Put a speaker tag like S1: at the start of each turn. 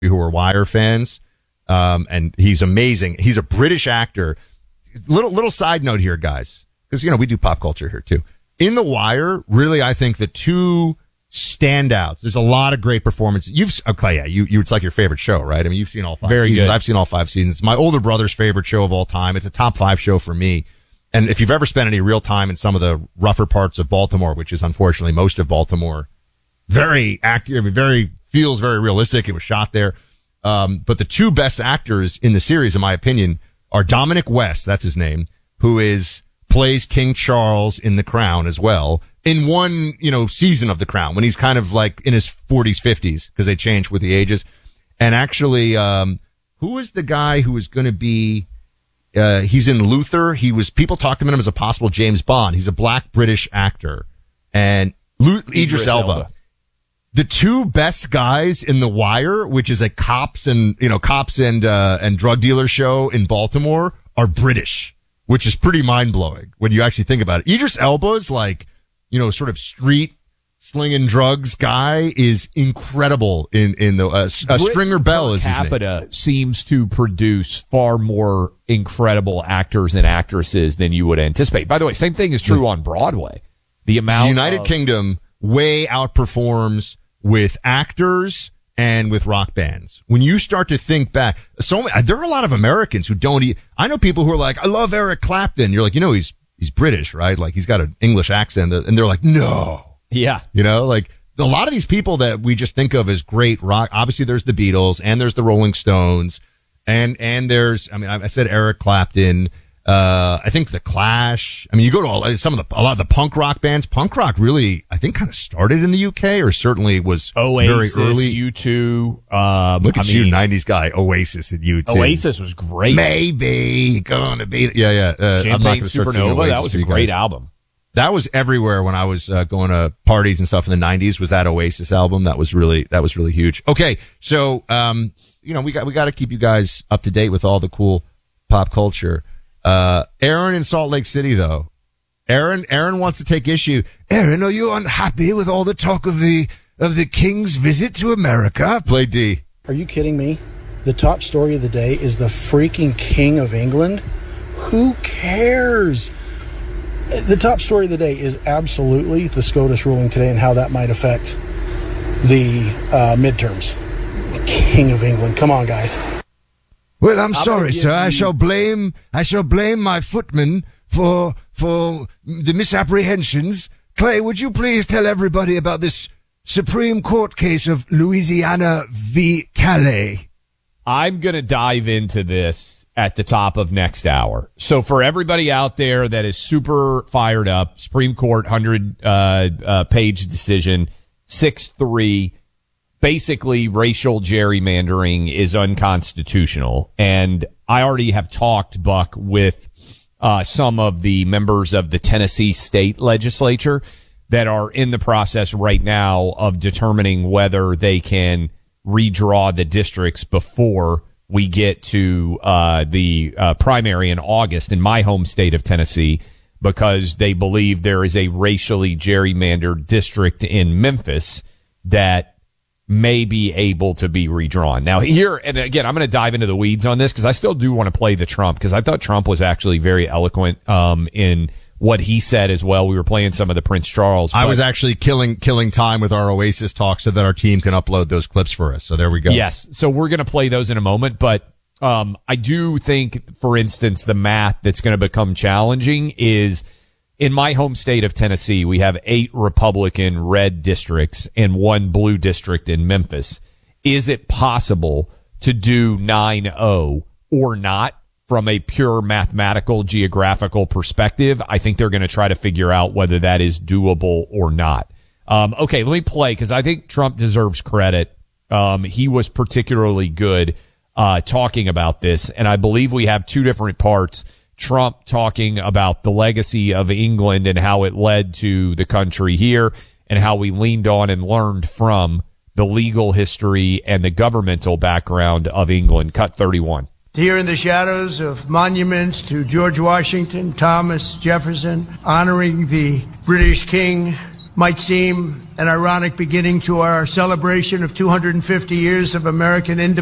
S1: who are Wire fans. And he's amazing. He's a British actor. Little side note here, guys, because, we do pop culture here too. In The Wire, really, I think the two standouts. There's a lot of great performances. It's like your favorite show, right? I mean, you've seen all 5 seasons. Good. I've seen all 5 seasons. It's my older brother's favorite show of all time. It's a top 5 show for me. And if you've ever spent any real time in some of the rougher parts of Baltimore, which is unfortunately most of Baltimore, very accurate, feels very realistic. It was shot there. But the two best actors in the series, in my opinion, are Dominic West, that's his name, who plays King Charles in The Crown as well, in one, season of The Crown, when he's kind of like in his 40s, 50s, because they change with the ages. And actually, who is the guy who is going to be, he's in Luther. People talked about him as a possible James Bond. He's a black British actor. And Idris Elba. The two best guys in The Wire, which is a cops and drug dealer show in Baltimore, are British, which is pretty mind blowing when you actually think about it. Idris Elba's like, sort of street slinging drugs guy is incredible in the, Stringer Bell is his name.
S2: Capita seems to produce far more incredible actors and actresses than you would anticipate. By the way, same thing is true on Broadway. The United
S1: Kingdom way outperforms with actors and with rock bands. When you start to think back, there are a lot of Americans who don't I know people who are like, I love Eric Clapton. You're like, he's British, right? Like he's got an English accent, and they're like, no.
S2: Yeah.
S1: Like a lot of these people that we just think of as great rock, obviously there's the Beatles and there's the Rolling Stones and there's, I said Eric Clapton, I think the Clash. You go to a lot of the punk rock bands. Punk rock really, I think, kind of started in the UK, or certainly was
S2: Oasis,
S1: very early.
S2: U2.
S1: Look at you, 90s guy. Oasis and U2.
S2: Oasis was great.
S1: Maybe gonna be. Yeah.
S2: Champagne Supernova. That was a great album.
S1: That was everywhere when I was going to parties and stuff in the 90s. Was that Oasis album? That was really huge. Okay, so we got to keep you guys up to date with all the cool pop culture. Aaron in Salt Lake City, though. Aaron wants to take issue. Aaron, are you unhappy with all the talk of the King's visit to America? Play D.
S3: Are you kidding me? The top story of the day is the freaking King of England. Who cares? The top story of the day is absolutely the SCOTUS ruling today and how that might affect the midterms. The King of England. Come on, guys.
S1: Well, I'm sorry, sir. I shall blame my footman for the misapprehensions. Clay, would you please tell everybody about this Supreme Court case of Louisiana v. Calais?
S2: I'm going to dive into this at the top of next hour. So for everybody out there that is super fired up, Supreme Court 100-page decision, 6-3. Basically, racial gerrymandering is unconstitutional. And I already have talked, Buck, with some of the members of the Tennessee state legislature that are in the process right now of determining whether they can redraw the districts before we get to the primary in August in my home state of Tennessee, because they believe there is a racially gerrymandered district in Memphis that may be able to be redrawn. Now here, and again, I'm going to dive into the weeds on this because I still do want to play the Trump, because I thought Trump was actually very eloquent in what he said as well. We were playing some of the Prince Charles.
S1: I was actually killing time with our Oasis talk so that our team can upload those clips for us. So there we go.
S2: Yes. So we're going to play those in a moment. But I do think, for instance, the math that's going to become challenging is in my home state of Tennessee, we have 8 Republican red districts and 1 blue district in Memphis. Is it possible to do 9-0 or not? From a pure mathematical, geographical perspective, I think they're going to try to figure out whether that is doable or not. Okay, let me play, because I think Trump deserves credit. He was particularly good talking about this, and I believe we have 2 different parts. Trump talking about the legacy of England and how it led to the country here, and how we leaned on and learned from the legal history and the governmental background of England. Cut 31.
S4: Here in the shadows of monuments to George Washington, Thomas Jefferson, honoring the British King, might seem an ironic beginning to our celebration of 250 years of American independence.